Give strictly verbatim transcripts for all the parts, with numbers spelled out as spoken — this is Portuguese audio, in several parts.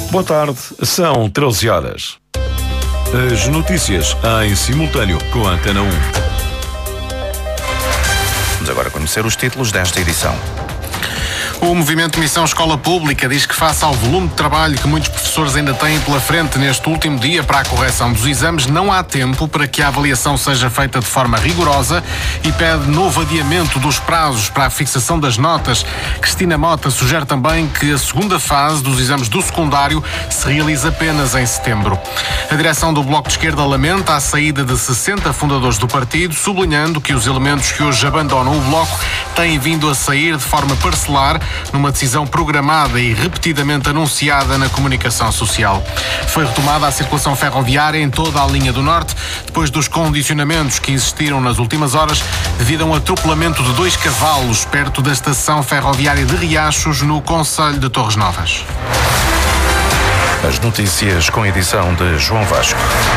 Boa tarde, são treze horas. As notícias em simultâneo com a Antena um. Vamos agora conhecer os títulos desta edição. O movimento Missão Escola Pública diz que, face ao volume de trabalho que muitos professores ainda têm pela frente neste último dia para a correção dos exames, não há tempo para que a avaliação seja feita de forma rigorosa e pede novo adiamento dos prazos para a fixação das notas. Cristina Mota sugere também que a segunda fase dos exames do secundário se realize apenas em setembro. A direção do Bloco de Esquerda lamenta a saída de sessenta fundadores do partido, sublinhando que os elementos que hoje abandonam o Bloco têm vindo a sair de forma parcelar, numa decisão programada e repetidamente anunciada na comunicação social. Foi retomada a circulação ferroviária em toda a linha do Norte, depois dos condicionamentos que existiram nas últimas horas devido a um atropelamento de dois cavalos perto da estação ferroviária de Riachos, no concelho de Torres Novas. As notícias com edição de João Vasco.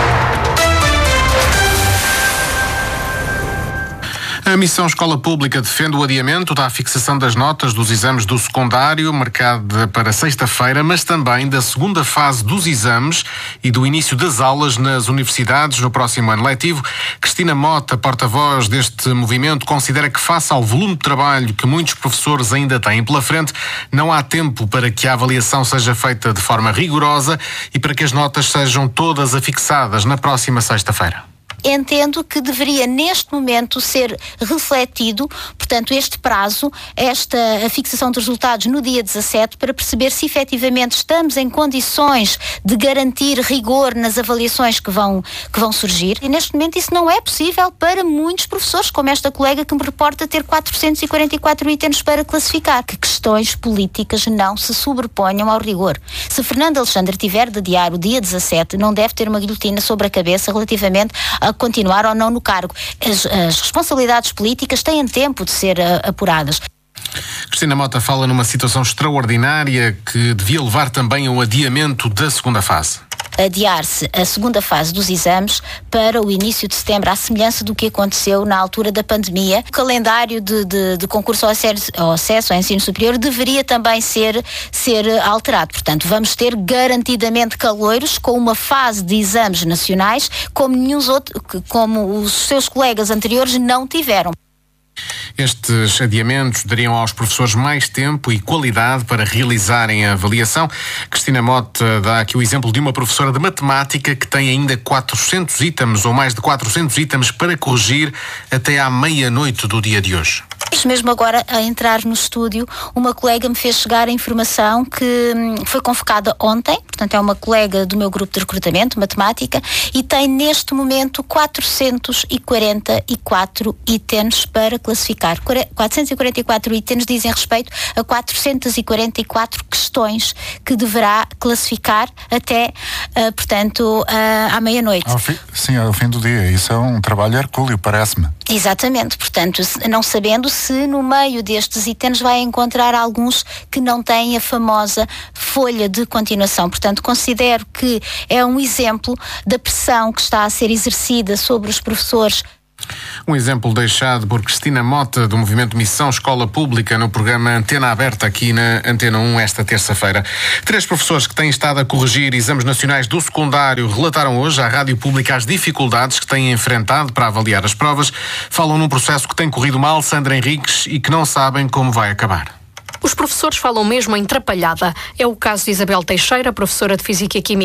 A Missão Escola Pública defende o adiamento da fixação das notas dos exames do secundário, marcada para sexta-feira, mas também da segunda fase dos exames e do início das aulas nas universidades no próximo ano letivo. Cristina Mota, porta-voz deste movimento, considera que, face ao volume de trabalho que muitos professores ainda têm pela frente, não há tempo para que a avaliação seja feita de forma rigorosa e para que as notas sejam todas afixadas na próxima sexta-feira. Entendo que deveria neste momento ser refletido, portanto, este prazo, esta a fixação dos resultados no dia dezassete, para perceber se efetivamente estamos em condições de garantir rigor nas avaliações que vão, que vão surgir. E neste momento isso não é possível para muitos professores, como esta colega que me reporta ter quatrocentos e quarenta e quatro itens para classificar. Que questões políticas não se sobreponham ao rigor. Se Fernando Alexandre tiver de adiar o dia dezassete, não deve ter uma guilhotina sobre a cabeça relativamente a continuar ou não no cargo. As, as responsabilidades políticas têm tempo de ser uh, apuradas. Cristina Mota fala numa situação extraordinária que devia levar também ao adiamento da segunda fase. Adiar-se a segunda fase dos exames para o início de setembro, à semelhança do que aconteceu na altura da pandemia. O calendário de, de, de concurso ao acesso, ao acesso ao ensino superior deveria também ser, ser alterado. Portanto, vamos ter garantidamente caloiros com uma fase de exames nacionais como, nenhum outro, como os seus colegas anteriores não tiveram. Estes adiamentos dariam aos professores mais tempo e qualidade para realizarem a avaliação. Cristina Mota dá aqui o exemplo de uma professora de matemática que tem ainda quatrocentos itens ou mais de quatrocentos itens para corrigir até à meia-noite do dia de hoje. Mesmo agora a entrar no estúdio, uma colega me fez chegar a informação que foi convocada ontem, portanto é uma colega do meu grupo de recrutamento, matemática, e tem neste momento quatrocentos e quarenta e quatro itens para classificar. quatrocentos e quarenta e quatro itens dizem respeito a quatrocentos e quarenta e quatro questões que deverá classificar até, uh, portanto, uh, à meia-noite. Ao fim, sim, ao fim do dia. Isso é um trabalho hercúleo, parece-me. Exatamente, portanto, não sabendo se no meio destes itens vai encontrar alguns que não têm a famosa folha de continuação. Portanto, considero que é um exemplo da pressão que está a ser exercida sobre os professores. Um exemplo deixado por Cristina Mota, do movimento Missão Escola Pública, no programa Antena Aberta, aqui na Antena um, esta terça-feira. Três professores que têm estado a corrigir exames nacionais do secundário relataram hoje à Rádio Pública as dificuldades que têm enfrentado para avaliar as provas. Falam num processo que tem corrido mal, Sandra Henriques, e que não sabem como vai acabar. Os professores falam mesmo em trapalhada. É o caso de Isabel Teixeira, professora de Física e Química